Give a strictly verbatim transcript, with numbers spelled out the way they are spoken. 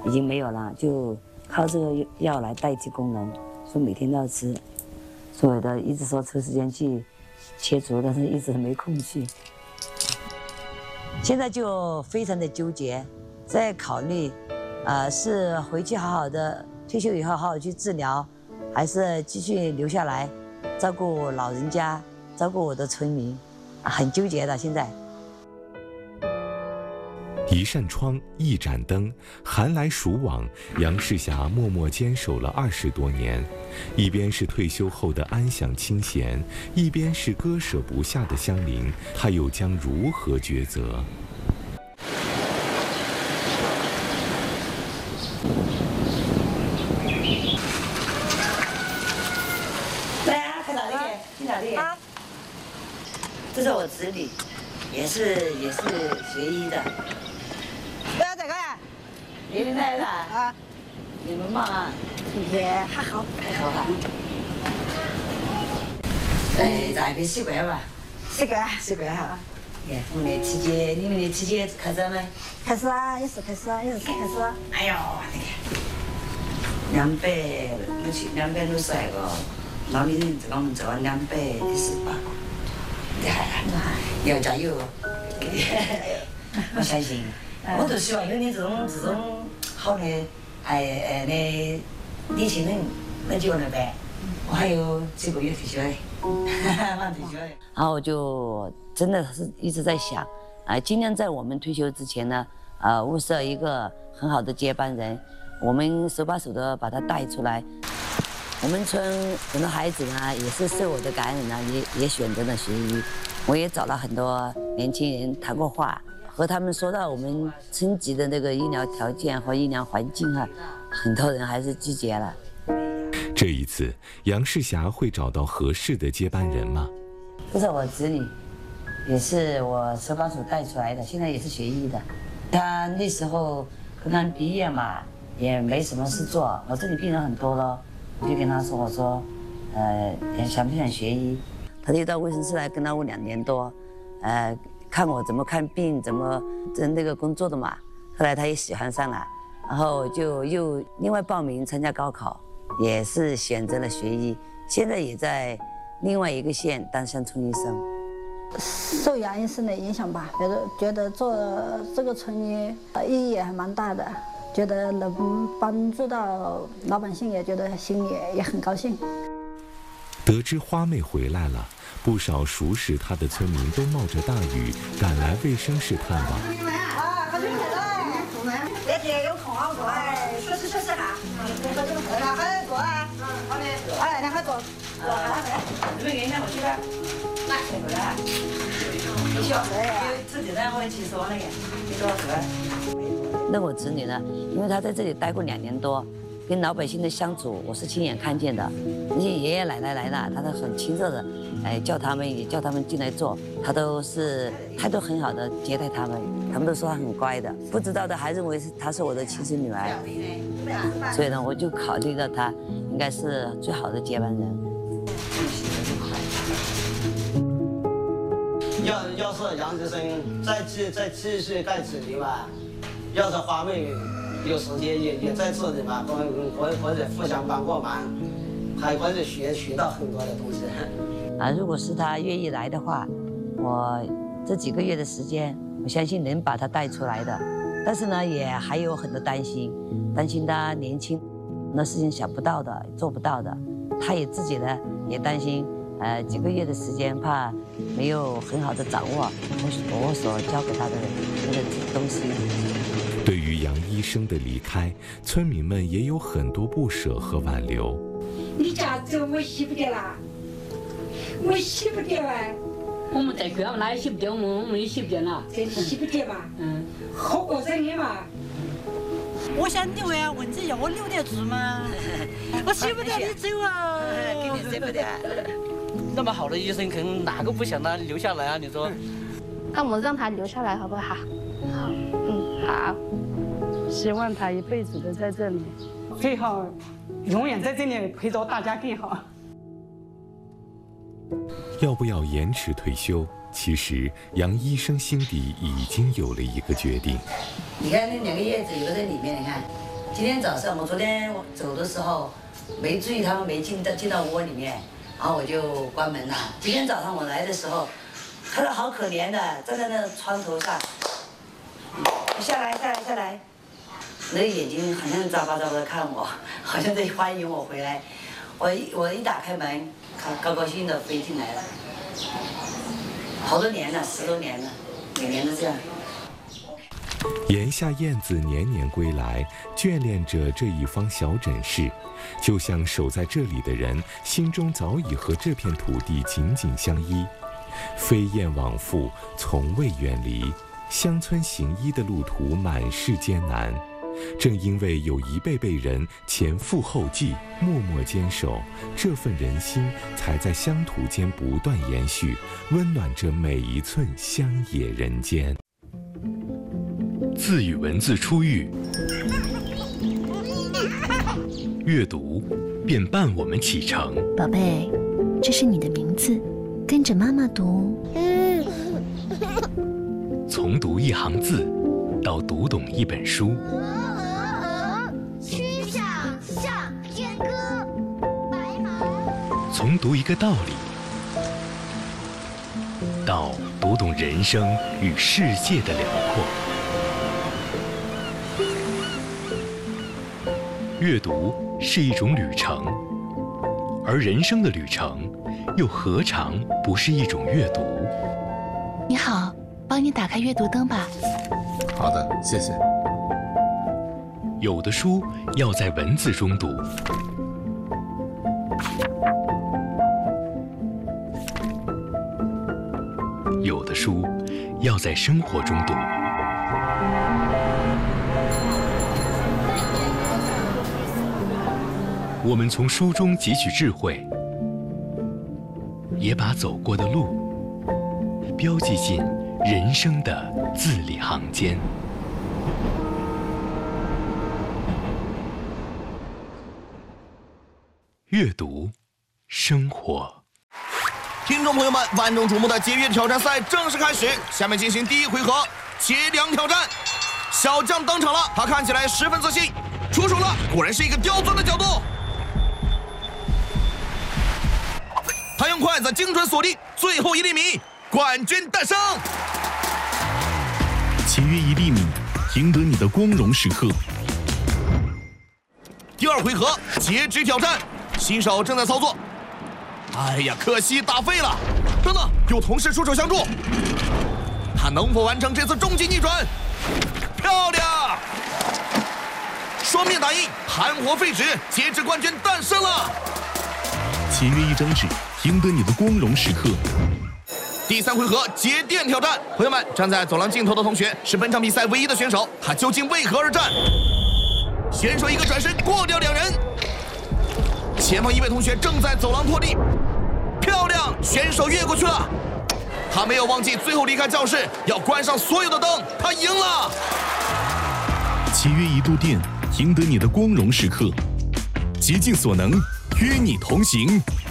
已经没有了，就靠这个药来代替功能，说每天都要吃。所以的一直说抽时间去切除，但是一直没空去。现在就非常的纠结，在考虑，呃，是回去好好的退休以后好好去治疗，还是继续留下来照顾老人家，照顾我的村民，很纠结的现在。 一扇窗，一盏灯，寒来暑往，杨世霞默默坚守了二十多年。一边是退休后的安享清闲，一边是割舍不下的乡邻，他又将如何抉择？ 来啊，看哪里？去哪里？啊，这是我侄女，也是也是学医的。 不要这个呀！ 你们来了啊？ 你们忙啊？ 也还好， 还好哈。哎，咱别习惯吧？ 习惯， 习惯哈。耶，我们的体检，你们的体检开始了没？ 开始啊，也是开始啊，也是开始啊。 哎呦，你看，两百六七，两百六十二个老年人，这个我们做了两百一十八个，厉害了，你要加油哦！我相信。我就希望有你这种这种好的哎哎的年轻人能接我来办，我还有几个月退休嘞，马上退休嘞。然后我就真的是一直在想，啊，尽量在我们退休之前呢，呃，物色一个很好的接班人，我们手把手的把他带出来。我们村很多孩子呢，也是受我的感染呢，也也选择了学医。我也找了很多年轻人谈过话。和他们说到我们村级的那个医疗条件和医疗环境哈，很多人还是拒绝了。 这一次，杨世霞会找到合适的接班人吗？ 这是我侄女，也是我手把手带出来的，现在也是学医的。她那时候刚刚毕业嘛，也没什么事做，我这里病人很多了，我就跟她说，我说，呃，想不想学医？她就到卫生室来跟了我两年多，呃。看我怎么看病，怎么这那个工作的嘛。后来他也喜欢上了，然后就又另外报名参加高考，也是选择了学医。现在也在另外一个县当乡村医生。 受杨医生的影响吧，觉得觉得做这个村医意义也还蛮大的，觉得能帮助到老百姓，也觉得心里也很高兴。 得知花妹回来了。不少熟识他的村民都冒着大雨赶来卫生室探望。 啊，好久不见了，别姐有空啊，过来休息休息哈。好久不见了，还坐啊？嗯，好的。哎，两个坐，坐哈。 你们给两个去吧。来，过来。你小时候自己在我的其实我那个，你多少岁？那我侄女呢？因为她在这里待过两年多。跟老百姓的相处，我是亲眼看见的。那些爷爷奶奶来了，他都很亲热的，哎，叫他们也叫他们进来坐，他都是态度很好的接待他们，他们都说他很乖的。不知道的还认为是她是我的亲生女儿，所以呢，我就考虑到她应该是最好的接班人。 要要是杨医生再继再继续干治理吧，要是花妹。有时间也也在这里嘛，或或或者互相帮过忙，还或者学学到很多的东西。 啊，如果是他愿意来的话，我这几个月的时间，我相信能把他带出来的。但是呢，也还有很多担心，担心他年轻，很多事情想不到的，做不到的。他也自己呢也担心，呃，几个月的时间怕没有很好的掌握我我所教给他的那个东西。 对于杨医生的离开，村民们也有很多不舍和挽留。 你家走我洗不掉啦，我洗不掉哎。 我们在家哪也洗不掉，我们我们也洗不掉了。 这洗不掉嘛，嗯，好过人的嘛。 我想留呀，问题要我留得住吗？我洗不掉你走啊， 肯定舍不得。 那么好的医生，可能哪个不想他留下来啊？你说？ 那我们让他留下来好不好？好，嗯，好。 希望他一辈子都在这里，最好永远在这里陪着大家更好。 要不要延迟退休？其实杨医生心底已经有了一个决定。 你看那两个叶子有在里面，你看， 今天早上我昨天走的时候，没注意他们没进到进到窝里面，然后我就关门了。今天早上我来的时候，看到好可怜的站在那窗头上，下来下来下来，那眼睛好像眨巴眨巴的看我，好像在欢迎我回来。我一我一打开门，看高高兴兴的飞进来了。好多年了，十多年了，每年都这样。 檐下燕子年年归来，眷恋着这一方小枕室，就像守在这里的人心中早已和这片土地紧紧相依。飞燕往复，从未远离，乡村行医的路途满是艰难。正因为有一辈辈人前赴后继，默默坚守，这份人心才在乡土间不断延续，温暖着每一寸乡野人间。 字与文字初遇，阅读便伴我们启程。 宝贝，这是你的名字，跟着妈妈读。 从读一行字，到读懂一本书。 曲项向天歌，白马。 从读一个道理，到读懂人生与世界的辽阔。阅读是一种旅程，而人生的旅程，又何尝不是一种阅读？ 你好，帮你打开阅读灯吧。 好的，谢谢。 有的书要在文字中读，有的书要在生活中读。我们从书中汲取智慧，也把走过的路标记进人生的字里行间。阅读，生活。 听众朋友们，万众瞩目的节约挑战赛正式开始，下面进行第一回合节粮挑战。小将登场了，他看起来十分自信，出手了，果然是一个刁钻的角度。他用筷子精准锁定最后一粒米，冠军诞生。 节约一粒米，赢得你的光荣时刻。 第二回合截肢挑战，新手正在操作。哎呀，可惜打废了。等等，有同事出手相助，他能否完成这次终极逆转？漂亮！双面打印，盘活废纸，截肢冠军诞生了。 节约一张纸，赢得你的光荣时刻。 第三回合节电挑战，朋友们，站在走廊尽头的同学是本场比赛唯一的选手，他究竟为何而战？选手一个转身过掉两人，前方一位同学正在走廊拖地，漂亮，选手越过去了。他没有忘记最后离开教室要关上所有的灯，他赢了。 节约一度电，赢得你的光荣时刻。竭尽所能，与你同行。